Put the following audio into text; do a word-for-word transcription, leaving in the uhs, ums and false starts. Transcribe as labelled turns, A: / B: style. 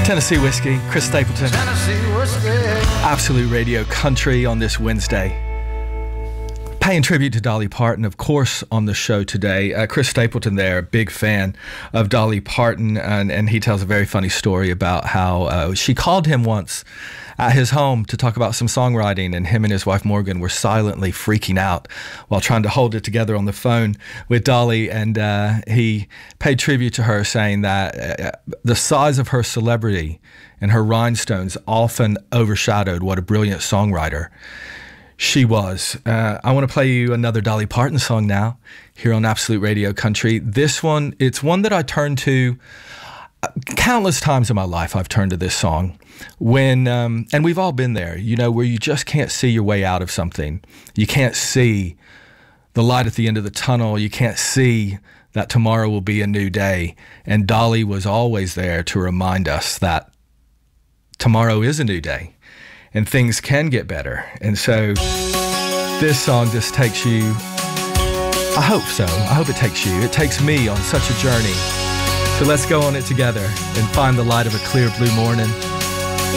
A: Tennessee Whiskey, Chris Stapleton.
B: Tennessee Whiskey.
A: Absolute Radio Country on this Wednesday. Paying tribute to Dolly Parton, of course, on the show today. Uh, Chris Stapleton there, a big fan of Dolly Parton, and, and he tells a very funny story about how uh, she called him once at his home to talk about some songwriting, and him and his wife Morgan were silently freaking out while trying to hold it together on the phone with Dolly, and uh, he paid tribute to her, saying that uh, the size of her celebrity and her rhinestones often overshadowed what a brilliant songwriter she was. Uh, I want to play you another Dolly Parton song now here on Absolute Radio Country. This one, it's one that I turn to uh, countless times in my life. I've turned to this song when, um, and we've all been there, you know, where you just can't see your way out of something. You can't see the light at the end of the tunnel. You can't see that tomorrow will be a new day. And Dolly was always there to remind us that tomorrow is a new day. And things can get better. And so this song just takes you, I hope so, I hope it takes you, it takes me on such a journey. So let's go on it together and find the light of a clear blue morning.